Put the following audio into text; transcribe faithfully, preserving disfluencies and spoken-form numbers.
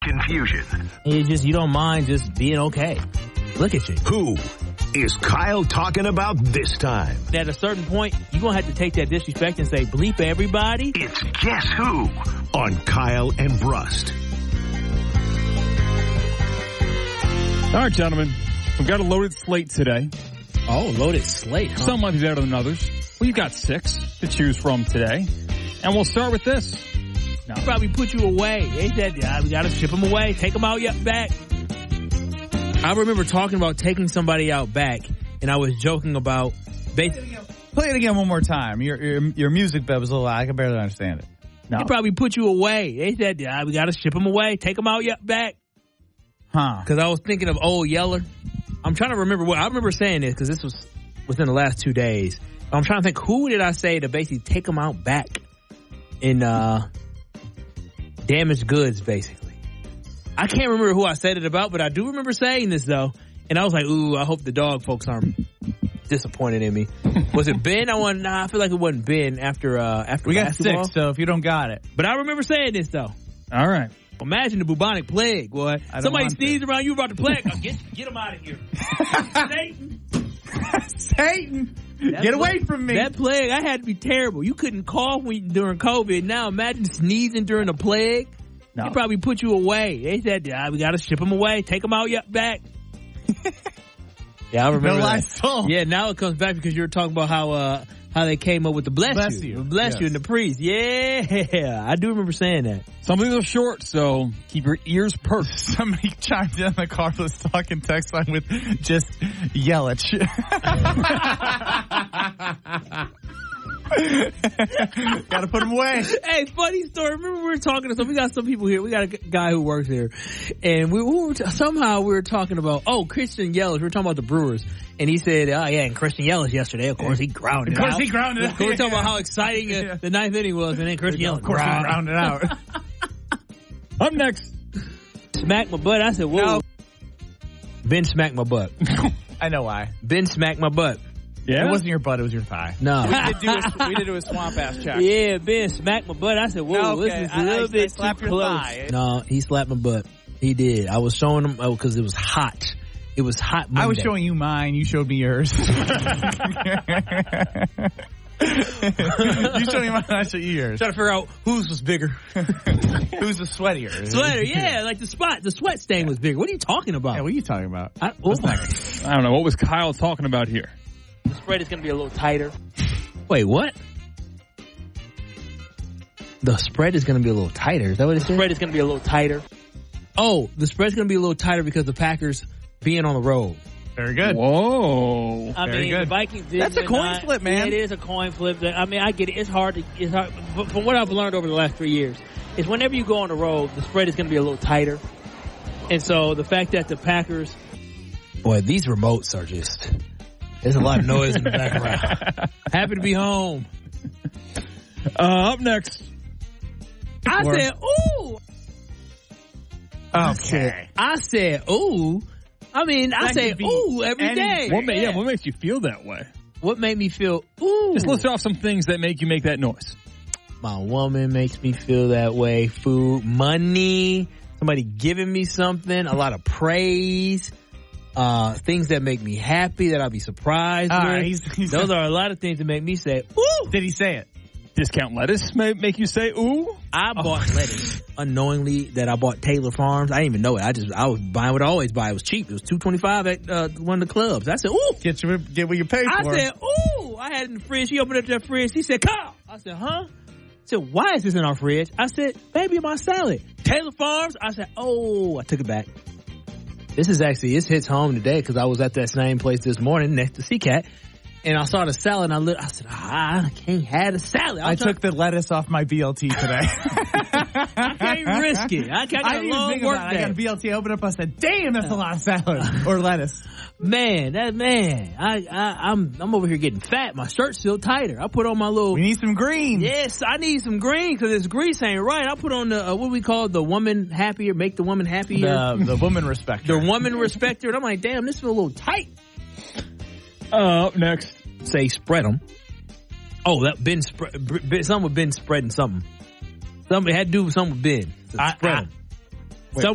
confusion. It's just you don't mind just being okay. Look at you. Who is Kyle talking about this time? At a certain point, you're going to have to take that disrespect and say, bleep everybody. It's Guess Who on Kyle and Brust. All right, gentlemen. We've got a loaded slate today. Oh, loaded slate, huh? Some might be better than others. We've got six to choose from today. And we'll start with this. No. They probably put you away. They said, yeah, we got to ship them away. Take them out back. I remember talking about taking somebody out back, and I was joking about... Basically, play it again one more time. Your your, your music bed was a little loud. I can barely understand it. No. They probably put you away. They said, yeah, we got to ship them away. Take them out back. Huh. Because I was thinking of Old Yeller. I'm trying to remember what... I remember saying this because this was within the last two days. I'm trying to think, who did I say to basically take them out back in uh, damaged goods, basically? I can't remember who I said it about, but I do remember saying this, though. And I was like, ooh, I hope the dog folks aren't disappointed in me. Was it Ben? I want. Nah, I feel like it wasn't Ben after uh, after we basketball. got six, so if you don't got it. But I remember saying this, though. All right. Imagine the bubonic plague, boy. Somebody sneezed around you about the plague. Oh, get, get him out of here. Satan. Satan. That get plague, away from me. That plague, I had to be terrible. You couldn't cough when, during COVID. Now imagine sneezing during the plague. No. They probably put you away. They said, yeah, we got to ship them away. Take them out back. Yeah, I remember no that. Lysol. Yeah, now it comes back because you were talking about how uh, how they came up with the bless, bless you. you. Bless yes. you and the priest. Yeah, I do remember saying that. Some of these are short, so keep your ears perked. Somebody chimed in the Carlos talking text line with just Yelich. Gotta put him away. Hey, funny story. Remember we were talking to some, we got some people here. We got a guy who works here. And we, we were, t- somehow we were talking about, oh, Christian Yelich. We were talking about the Brewers. And he said, oh, yeah, and Christian Yelich yesterday, of course, he grounded out. Of course out. he grounded out. We were talking about how exciting uh, yeah. the ninth inning was. And then Christian Yelich, of course, he grounded out. Up next. Smack my butt. I said, whoa. No. Ben smacked my butt. I know why. Ben smacked my butt. Yeah? It wasn't your butt, it was your thigh. No. we, did do a, we did do a swamp ass check. Yeah, Ben smacked my butt. I said, whoa, okay. this is a I, little I, bit I too close. Thigh. No, he slapped my butt. He did. I was showing him because oh, it was hot. It was hot Monday. I was showing you mine. You showed me yours. You showed me mine. I showed you yours. Trying to figure out whose was bigger. Who's the sweatier? Sweater, yeah. Like the spot, the sweat stain yeah. was bigger. What are you talking about? Yeah, what are you talking about? I, oh. I don't know. What was Kyle talking about here? The spread is going to be a little tighter. Wait, what? The spread is going to be a little tighter. Is that what it said? The spread is going to be a little tighter. Oh, the spread's going to be a little tighter because the Packers being on the road. Very good. Whoa. I Very mean, good. the Vikings did. That's a coin not, flip, man. Yeah, it is a coin flip. I mean, I get it. It's hard to, it's hard. But from what I've learned over the last three years, is whenever you go on the road, the spread is going to be a little tighter. And so the fact that the Packers, boy, these remotes are just, there's a lot of noise in the background. Happy to be home. Uh, up next. I Or, said, ooh. Okay. I said, ooh. I mean, I That say could be ooh every day. What, ma- yeah, what makes you feel that way? What made me feel ooh? Just list off some things that make you make that noise. My woman makes me feel that way. Food, money, somebody giving me something, a lot of praise, uh, things that make me happy that I'll be surprised All with. right, he's, he's Those are a lot of things that make me say ooh. Did he say it? Discount lettuce may make you say ooh. I bought oh. lettuce unknowingly that I bought Taylor Farms. I didn't even know it. I just I was buying what I always buy. It was cheap. It was two twenty five at uh, one of the clubs. I said, ooh, get you get what you paid I for. I said, ooh. I had it in the fridge. She opened up that fridge. She said, Carl. I said, huh? I said, why is this in our fridge? I said, baby, my salad. Taylor Farms. I said, oh, I took it back. This is actually this hits home today because I was at that same place this morning next to C CAT. And I saw the salad, and I looked, I said, ah, I can't have the salad. I, I took the lettuce off my B L T today. I can't risk it. I, I got I a didn't long even think work about day. it. I got a B L T, I opened up, I said, damn, that's a lot of salad. Or lettuce. Man, that man, I, I, I'm, I'm over here getting fat. My shirt's still tighter. I put on my little. We need some green. Yes, I need some green because this grease ain't right. I put on the, uh, what we call the woman happier, make the woman happier. The, the woman respecter. The woman respecter. And I'm like, damn, this is a little tight. Uh, up next. Say spread them. Oh, that Ben spread. Something with Ben spreading something. Something had to do with something with Ben. So I, spread I, them.